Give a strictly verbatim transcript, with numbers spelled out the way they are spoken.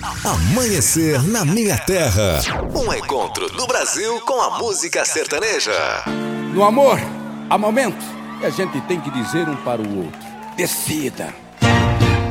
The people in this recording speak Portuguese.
Amanhecer na Minha Terra. Um encontro do Brasil com a música sertaneja. No amor, há momentos que a gente tem que dizer um para o outro: decida.